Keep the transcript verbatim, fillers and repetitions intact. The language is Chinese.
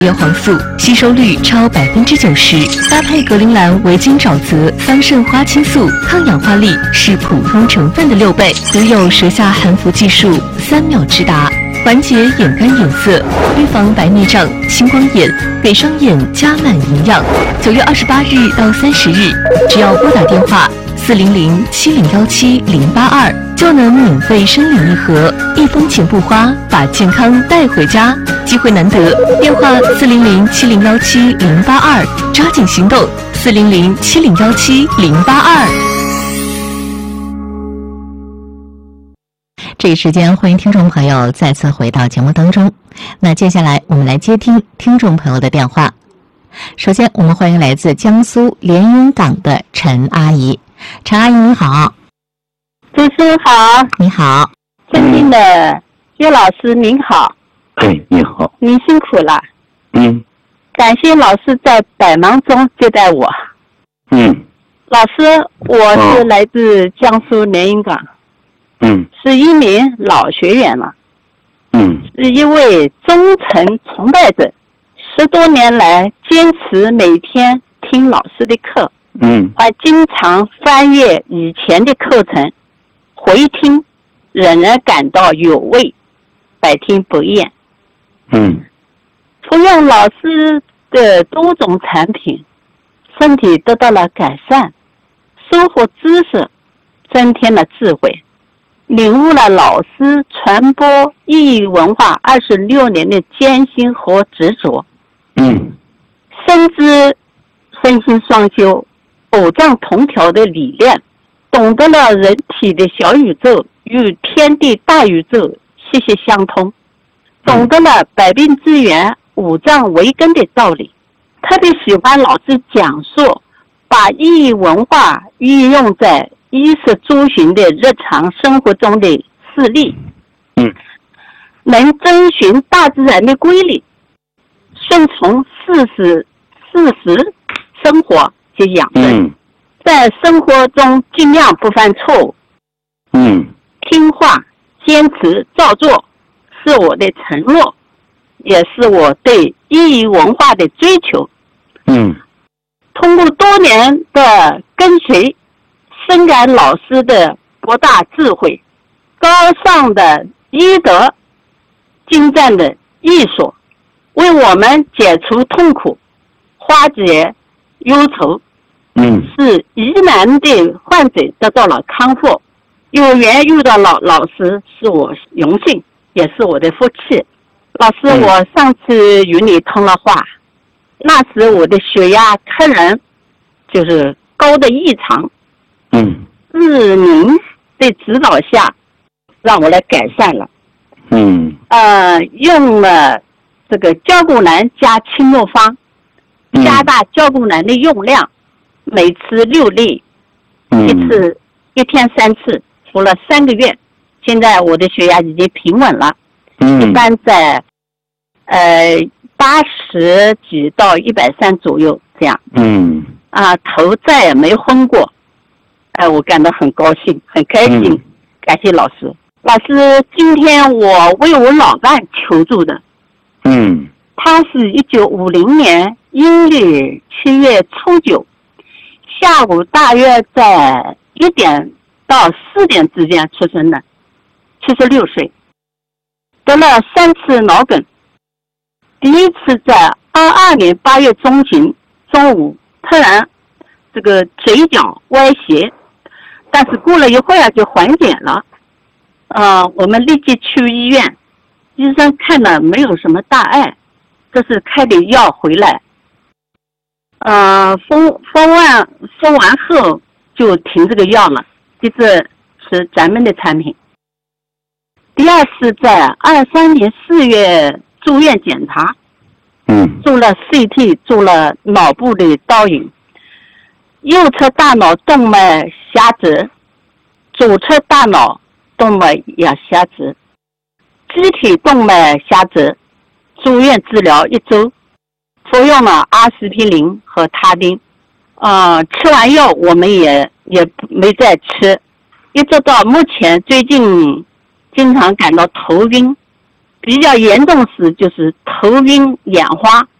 叶黄素，吸收率超百分之九十，搭配格陵兰维金沼泽桑葚花青素，抗氧化力是普通成分的六倍，独有舌下含服技术，三秒直达，缓解眼干眼涩，预防白内障、青光眼，给双眼加满营养。九月二十八日到三十日，只要拨打电话四零零七零幺七零八二，就能免费申领一盒，一分钱不花，把健康带回家。机会难得，电话四零零七零幺七零八二，抓紧行动，四零零七零幺七零八二。 这一时间，欢迎听众朋友再次回到节目当中。那接下来我们来接听听众朋友的电话。首先，我们欢迎来自江苏连云港的陈阿姨。陈阿姨你好。 主持人好。 你好。 尊敬的岳老师您好。 哎，你好。 您辛苦了。 嗯。 感谢老师在百忙中接待我。 嗯。 老师，我是来自江苏连云港。 嗯。 是一名老学员了。 嗯。 是一位忠诚崇拜者，十多年来坚持每天听老师的课。 嗯。 还经常翻阅以前的课程，回听，仍然感到有味，百听不厌。 嗯。 服用老师的多种产品，身体得到了改善，收获知识，增添了智慧，领悟了老师传播意义文化二十六年的艰辛和执着。 嗯。 深知身心双修、偶藏同调的理念，懂得了人体的小宇宙与天地大宇宙息息相通，懂得了百病之源、五脏为根的道理。特别喜欢老师讲述把意义文化运用在衣食住行的日常生活中的事例。 嗯， 能遵循大自然的规律，顺从事实事实生活及养生。 嗯， 在生活中尽量不犯错误。 嗯， 听话、坚持、照做，是我的承诺，也是我对意义文化的追求。 嗯， 通过多年的跟随，深感老师的博大智慧、高尚的医德、精湛的艺术，为我们解除痛苦、化解忧愁。 嗯， 使疑难的患者得到了康复。有缘遇到老老师是我荣幸，也是我的福气。老师， 嗯、 我上次与你通了话，那时我的血压突然就是高的异常。 嗯， 是您的指导下，让我来改善了。 嗯， 呃，用了这个胶固蓝加青木方，加大胶固蓝的用量。每次六粒， 嗯、 一次一天三次，服了三个月，现在我的血压已经平稳了， 嗯、 一般在呃八十几到一百三左右这样。 嗯， 啊，头再也没昏过，哎、呃，我感到很高兴，很开心， 嗯、 感谢老师。老师，今天我为我老伴求助的， 嗯， 他是一九五零年阴历七月初九。下午大约在一点到四点之间出生的，七十六岁，得了三次脑梗。第一次在二二年八月中旬中午，突然这个嘴角歪斜，但是过了一会儿就缓解了。呃，我们立即去医院，医生看了没有什么大碍，这是开点药回来。呃，封封完封完后就停这个药了，这是咱们的产品。第二次在二三年四月住院检查， 嗯， 做了 C T， 做了脑部的导引，右侧大脑动脉狭窄，左侧大脑动脉也狭窄，机体动脉狭窄，住院治疗一周。服用了阿司匹林和他汀，呃，吃完药我们也也没再吃，一直到目前最近经常感到头晕， 比较严重时就是头晕眼花，